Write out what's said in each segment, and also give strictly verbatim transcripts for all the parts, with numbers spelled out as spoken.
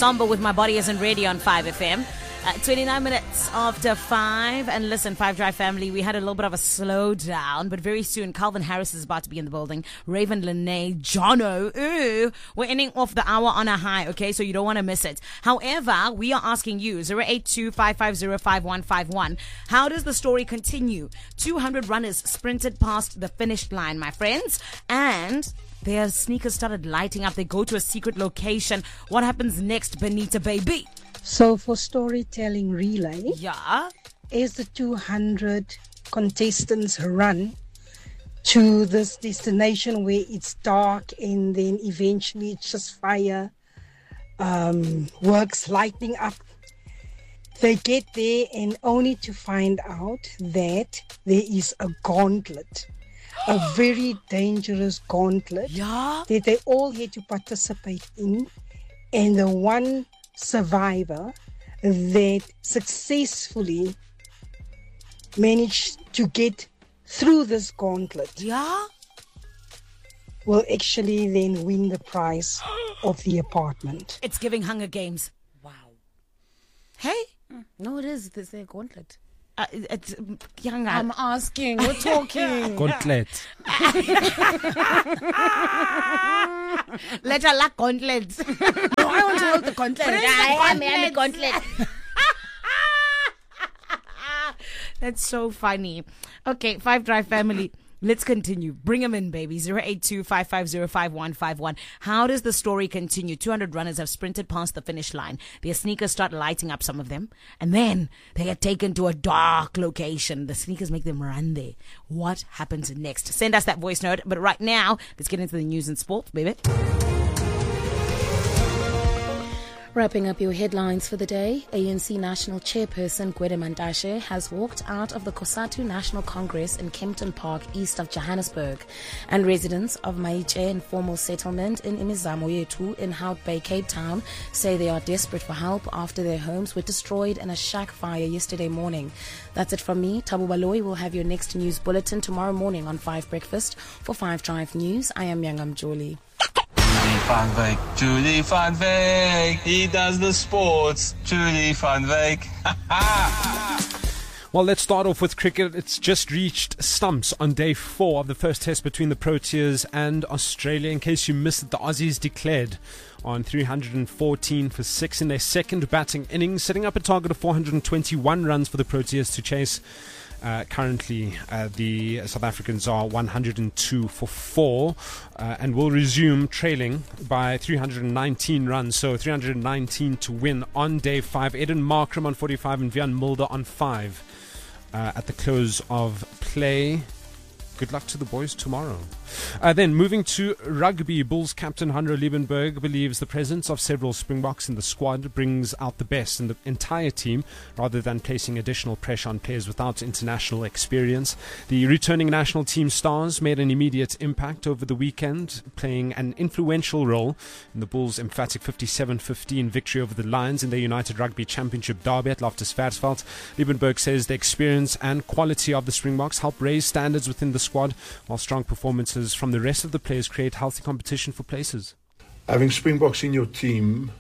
Somber with My Body Isn't Ready on five F M. Uh, twenty-nine minutes after five. And listen, Five Drive family, we had a little bit of a slowdown, but very soon Calvin Harris is about to be in the building. Raven Lene, Jono, ooh, we're ending off the hour on a high, okay? So you don't want to miss it. However, we are asking you, zero eight two, five five zero, five one five one, how does the story continue? two hundred runners sprinted past the finish line, my friends, and their sneakers started lighting up. They go to a secret location. What happens next, Benita baby? So for storytelling relay, Yeah. as the two hundred contestants run to this destination where it's dark and then eventually it's just fire, um, works lighting up, they get there and only to find out that there is a gauntlet, a very dangerous gauntlet Yeah. that they all had to participate in, and the one survivor that successfully managed to get through this gauntlet Yeah. will actually then win the prize of the apartment. It's giving Hunger Games. Wow. Hey? No, it is. There's a gauntlet. Uh, it's young. I'm asking. We're talking. Gauntlet. Let her lack gauntlets. No, I want to hold the gauntlet. I am a gauntlet. That's so funny. Okay, Five Drive family. Let's continue. Bring them in, baby. zero eight two, five five zero, five one five one. How does the story continue? two hundred runners have sprinted past the finish line. Their sneakers start lighting up, some of them. And then they get taken to a dark location. The sneakers make them run there. What happens next? Send us that voice note. But right now, let's get into the news and sport, baby. Wrapping up your headlines for the day, A N C National Chairperson Gwede Mantashe has walked out of the Cosatu National Congress in Kempton Park, east of Johannesburg. And residents of Maiche Informal Settlement in Imizamo Yetu in Hout Bay, Cape Town, say they are desperate for help after their homes were destroyed in a shack fire yesterday morning. That's it from me. Tabu Baloyi will have your next news bulletin tomorrow morning on five Breakfast. For five Drive News, I am Yangam Jolie. Julie van Wyk, Julie van Wyk, he does the sports, Julie van Wyk. Well, let's start off with cricket. It's just reached stumps on day four of the first test between the Proteas and Australia. In case you missed it, the Aussies declared on three hundred fourteen for six in their second batting innings, setting up a target of four hundred twenty-one runs for the Proteas to chase. Uh, currently, uh, the South Africans are one hundred two for four uh, and will resume trailing by three hundred nineteen runs. So three hundred nineteen to win on day five. Eden Markram on forty-five and Vian Mulder on five uh, at the close of play. Good luck to the boys tomorrow. Uh, then moving to rugby, Bulls captain Hanro Liebenberg believes the presence of several Springboks in the squad brings out the best in the entire team rather than placing additional pressure on players without international experience. The returning national team stars made an immediate impact over the weekend, playing an influential role in the Bulls' emphatic fifty-seven fifteen victory over the Lions in their United Rugby Championship derby at Loftus Versfeld. Liebenberg says the experience and quality of the Springboks help raise standards within the squad, while strong performances from the rest of the players create healthy competition for places. Having Springboks in your team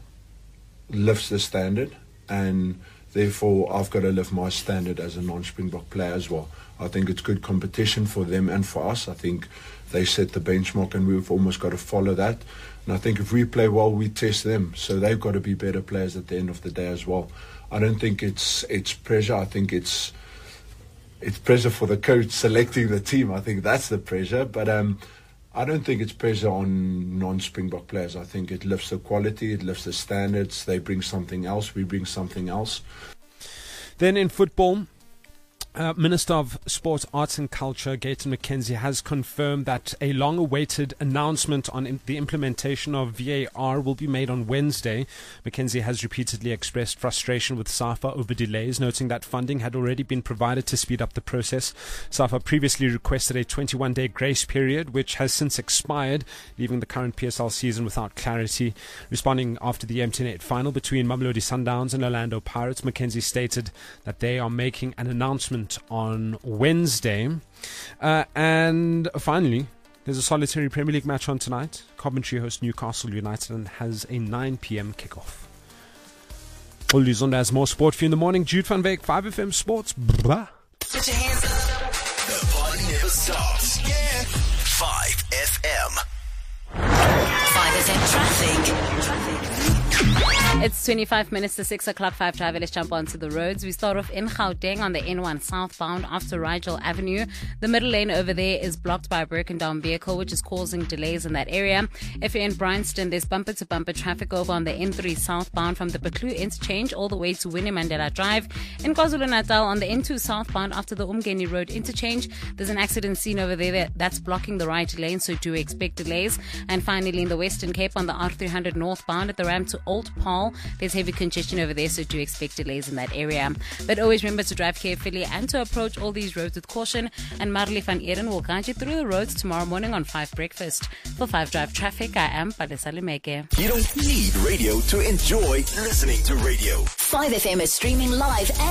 lifts the standard, and therefore I've got to lift my standard as a non-Springbok player as well. I think it's good competition for them and for us. I think they set the benchmark and we've almost got to follow that. And I think if we play well, we test them. So they've got to be better players at the end of the day as well. I don't think it's it's pressure. I think it's it's pressure for the coach selecting the team. I think that's the pressure. But um, I don't think it's pressure on non-Springbok players. I think it lifts the quality, it lifts the standards. They bring something else, we bring something else. Then in football, Uh, Minister of Sport, Arts and Culture, Gayton McKenzie, has confirmed that a long-awaited announcement on im- the implementation of V A R will be made on Wednesday. McKenzie has repeatedly expressed frustration with SAFA over delays, noting that funding had already been provided to speed up the process. SAFA previously requested a twenty-one day grace period, which has since expired, leaving the current P S L season without clarity. Responding after the M T N eight final between Mamelodi Sundowns and Orlando Pirates, McKenzie stated that they are making an announcement on Wednesday. Uh, and finally, there's a solitary Premier League match on tonight. Coventry hosts Newcastle United and has a nine p.m. kickoff. Well, Luzonda has more sport for you in the morning. Jude van Veek, five F M Sports. Blah. Put your hands up. The party never stops. Yeah. five F M. five F M traffic. Traffic. It's twenty-five minutes to six o'clock, five drive. Let's jump onto the roads. We start off in Gauteng on the N one southbound after Rigel Avenue. The middle lane over there is blocked by a broken down vehicle, which is causing delays in that area. If you're in Bryanston, there's bumper to bumper traffic over on the N three southbound from the Baklu interchange all the way to Winnie Mandela Drive. In KwaZulu-Natal on the N two southbound after the Umgeni Road interchange, there's an accident scene over there that's blocking the right lane, so do expect delays. And finally in the Western Cape on the R three hundred northbound at the ramp to Old Paul, there's heavy congestion over there, so do expect delays in that area. But always remember to drive carefully and to approach all these roads with caution. And Marley van Eren will guide you through the roads tomorrow morning on five Breakfast. For five Drive Traffic, I am Palesa Lemeke. You don't need radio to enjoy listening to radio. five F M is streaming live and